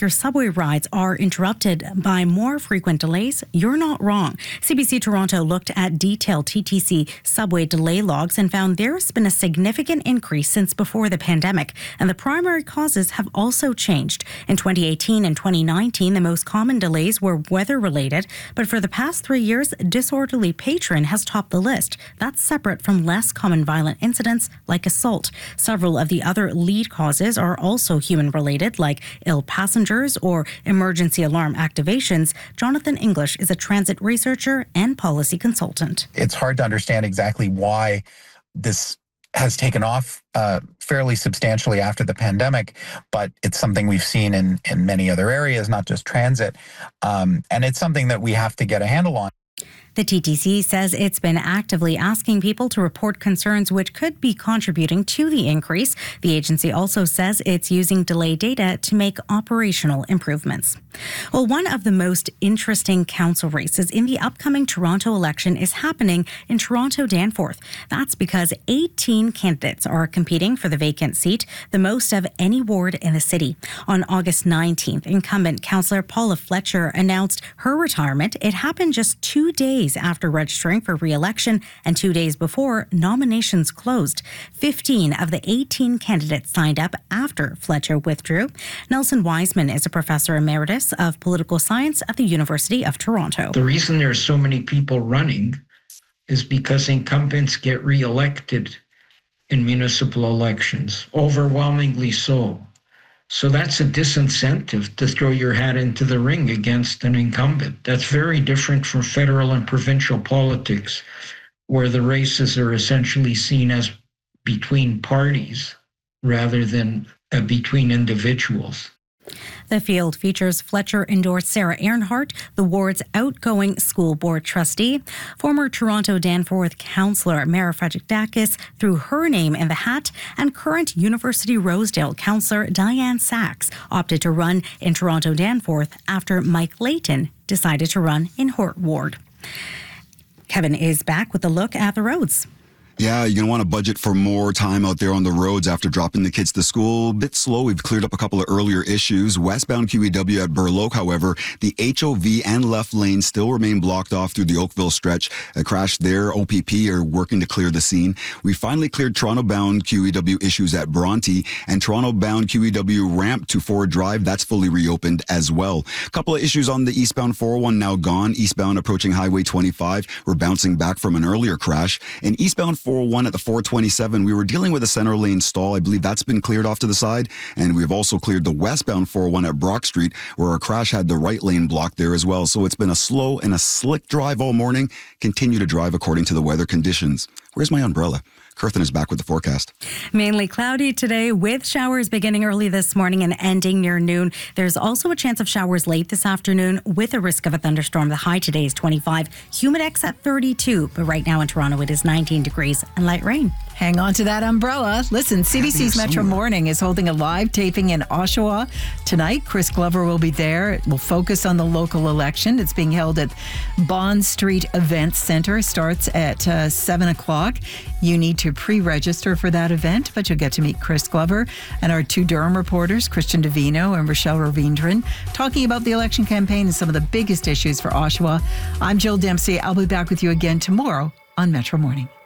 like your subway rides are interrupted by more frequent delays, you're not wrong. CBC Toronto looked at detailed TTC subway delay logs and found there's been a significant increase since before the pandemic, and the primary causes have also changed. In 2018 and 2019, the most common delays were weather-related, but for the past 3 years, disorderly patron has topped the list. That's separate from less common violent incidents like assault. Several of the other lead causes are also human-related, like ill passengers or emergency alarm activations. Jonathan English is a transit researcher and policy consultant. It's hard to understand exactly why this has taken off fairly substantially after the pandemic, but it's something we've seen in many other areas, not just transit. And it's something that we have to get a handle on. The TTC says it's been actively asking people to report concerns which could be contributing to the increase. The agency also says it's using delay data to make operational improvements. Well, one of the most interesting council races in the upcoming Toronto election is happening in Toronto Danforth. That's because 18 candidates are competing for the vacant seat, the most of any ward in the city. On August 19th, incumbent councillor Paula Fletcher announced her retirement. It happened just 2 days after registering for re-election and 2 days before nominations closed. 15 of the 18 candidates signed up after Fletcher withdrew. Nelson Wiseman is a professor emeritus of political science at the University of Toronto. The reason there are so many people running is because incumbents get re-elected in municipal elections, overwhelmingly so. So that's a disincentive to throw your hat into the ring against an incumbent. That's very different from federal and provincial politics, where the races are essentially seen as between parties rather than between individuals. The field features Fletcher-endorsed Sarah Earnhardt, the ward's outgoing school board trustee. Former Toronto Danforth councillor Mara Frederick-Dacus threw her name in the hat, and current University Rosedale councillor Diane Sachs opted to run in Toronto Danforth after Mike Layton decided to run in Hort Ward. Kevin is back with a look at the roads. Yeah, you're going to want to budget for more time out there on the roads after dropping the kids to school. A bit slow. We've cleared up a couple of earlier issues. Westbound QEW at Burloak, however, the HOV and left lane still remain blocked off through the Oakville stretch. A crash there. OPP are working to clear the scene. We finally cleared Toronto-bound QEW issues at Bronte, and Toronto-bound QEW ramp to Ford Drive. That's fully reopened as well. A couple of issues on the eastbound 401 now gone. Eastbound approaching Highway 25. We're bouncing back from an earlier crash. And eastbound 401 at the 427, we were dealing with a center lane stall. I believe that's been cleared off to the side. And we've also cleared the westbound 401 at Brock Street, where a crash had the right lane blocked there as well. So it's been a slow and a slick drive all morning. Continue to drive according to the weather conditions. Where's my umbrella? Kirthan is back with the forecast. Mainly cloudy today with showers beginning early this morning and ending near noon. There's also a chance of showers late this afternoon with a risk of a thunderstorm. The high today is 25, humidex at 32, but right now in Toronto it is 19 degrees and light rain. Hang on to that umbrella. Listen, CBC's Metro Morning is holding a live taping in Oshawa tonight. Chris Glover will be there. It will focus on the local election. It's being held at Bond Street Events Center. Starts at 7 o'clock. You need to pre-register for that event, but you'll get to meet Chris Glover and our two Durham reporters, Christian Davino and Rochelle Ravindran, talking about the election campaign and some of the biggest issues for Oshawa. I'm Jill Dempsey. I'll be back with you again tomorrow on Metro Morning.